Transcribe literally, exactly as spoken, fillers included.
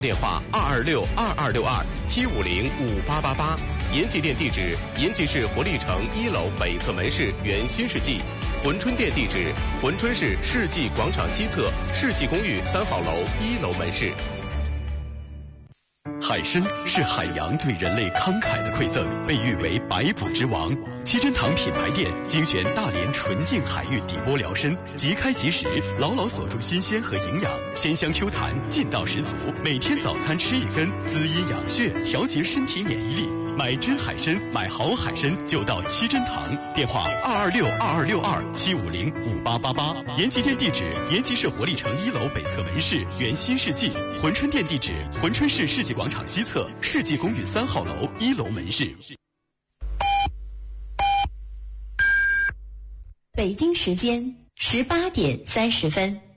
电话二二六二二六二七五零五八八八，延吉店地址：延吉市活力城一楼北侧门市原新世纪，珲春店地址：珲春市世纪广场西侧世纪公寓三号楼一楼门市。 海参是海洋对人类慷慨的馈赠，被誉为百补之王。七珍堂品牌店精选大连纯净海域底波疗参，即开即食，牢牢锁住新鲜和营养，鲜香 Q 弹，劲道十足。每天早餐吃一根，滋阴养血，调节身体免疫力。买真海参，买好海参就到七珍堂。电话二二六二二六二七五零五八八八。延吉店地址：延吉市活力城一楼北侧门市原新世纪。珲春店地址：珲春市世纪广场西侧世纪公寓三号楼一楼门市。 北京时间十八点三十分。